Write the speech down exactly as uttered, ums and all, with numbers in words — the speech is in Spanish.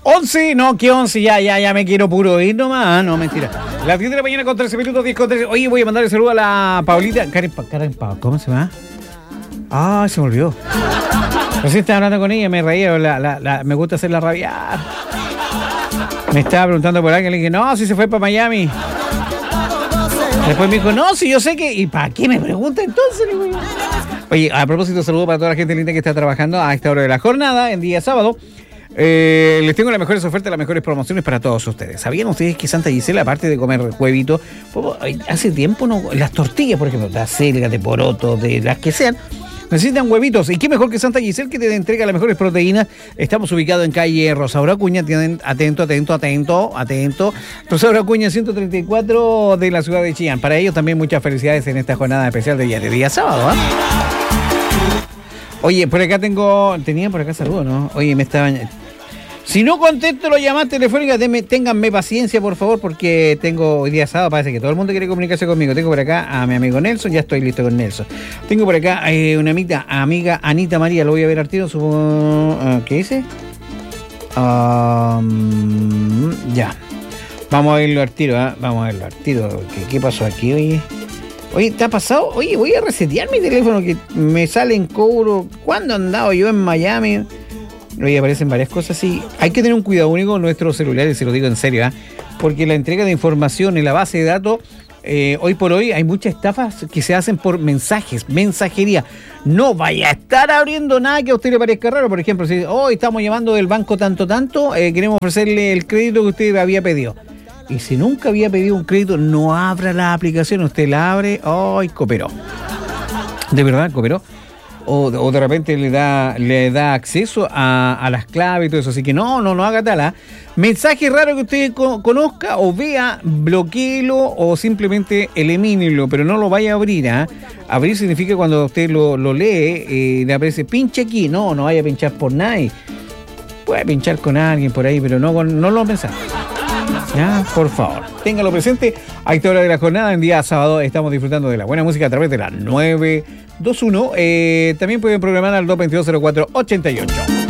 once, no, que once, ya, ya, ya me quiero puro ir nomás, no, mentira. Las diez de la mañana con trece minutos, diez con trece. Oye, voy a mandar el saludo a la Paulita. Karen, Karen, ¿cómo se llama? Ah, se me olvidó. Recién estaba hablando con ella, me reía, la, la, la, me gusta hacerla rabiar. Me estaba preguntando por alguien, le dije, no, si se fue para Miami. Después me dijo, no, si yo sé que... ¿Y para qué me pregunta entonces? Oye, a propósito, saludo para toda la gente linda que está trabajando a esta hora de la jornada, en día sábado. Eh, les tengo las mejores ofertas, las mejores promociones para todos ustedes. ¿Sabían ustedes que Santa Gisela, aparte de comer huevito, hace tiempo no... Las tortillas, por ejemplo, de acelga, de poroto, de las que sean, necesitan huevitos. ¿Y qué mejor que Santa Gisela, que te entrega las mejores proteínas? Estamos ubicados en calle Rosaura Acuña. Tienen, atento, atento, atento, atento. Rosaura Acuña ciento treinta y cuatro de la ciudad de Chillán. Para ellos también muchas felicidades en esta jornada especial de día, de día sábado, ¿eh? Oye, por acá tengo... Tenía por acá saludos, ¿no? Oye, me estaban... Si no contesto las llamadas telefónicas, denme, ténganme paciencia, por favor, porque tengo hoy día sábado, parece que todo el mundo quiere comunicarse conmigo. Tengo por acá a mi amigo Nelson, ya estoy listo con Nelson. Tengo por acá eh, una amiga, amiga Anita María, lo voy a ver al tiro. Su, uh, ¿Qué dice? Um, ya. Vamos a verlo al tiro, ¿eh? Vamos a verlo al tiro. ¿Qué, qué pasó aquí, oye? Oye, ¿te ha pasado? Oye, voy a resetear mi teléfono que me sale en cobro. ¿Cuándo andaba yo en Miami? Oye, aparecen varias cosas así. Hay que tener un cuidado único con nuestros celulares, se lo digo en serio, ¿eh? Porque la entrega de información en la base de datos, eh, hoy por hoy hay muchas estafas que se hacen por mensajes, mensajería. No vaya a estar abriendo nada que a usted le parezca raro. Por ejemplo, si hoy oh, estamos llamando del banco tanto, tanto, eh, queremos ofrecerle el crédito que usted había pedido. Y si nunca había pedido un crédito, no abra la aplicación. Usted la abre, ¡ay, oh, cooperó! De verdad, cooperó. O, o de repente le da le da acceso a, a las claves y todo eso. Así que no, no, no haga tal. ¿eh? Mensaje raro que usted co- conozca o vea, bloquéelo o simplemente elimínelo, pero no lo vaya a abrir. ¿eh? Abrir significa cuando usted lo, lo lee, eh, le aparece pinche aquí. No, no vaya a pinchar por nadie. Puede pinchar con alguien por ahí, pero no, con, no lo pensar. Ya, por favor, téngalo presente. A esta hora de la jornada, en día sábado, estamos disfrutando de la buena música a través de la nueve dos uno. Eh, también pueden programar al dos dos cero cuatro ocho ocho.